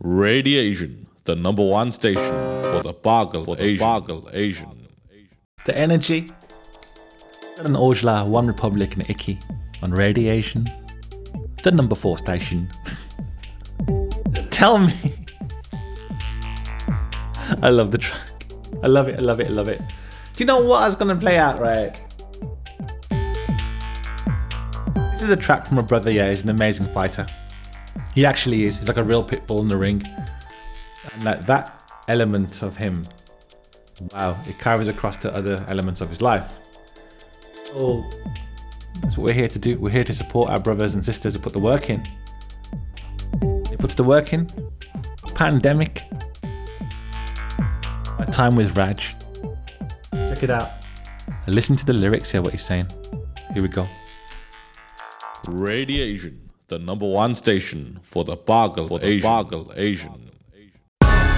Radiation, the number one station for the Bargle Asian. The energy. An Ojla, One Republic and Icky on Radiation, the number 4 station. Tell me. I love the track. I love it. Do you know what I was going to play out, right? This is a track from a brother, yeah, he's an amazing fighter. He actually is. He's like a real pit bull in the ring. And like that element of him, wow, it carries across to other elements of his life. So that's what we're here to do. We're here to support our brothers and sisters who put the work in. He puts the work in. Pandemic. My time with Raj. Check it out. Listen to the lyrics, hear what he's saying. Here we go. Radiation, the number one station for the Bargle Asian.